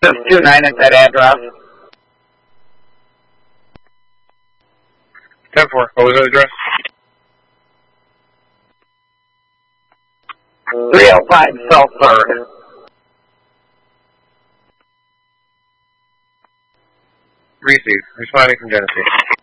Access 29 at that address. 10-4, what was the address? 305 South 3rd. Receive. Responding from Genesee.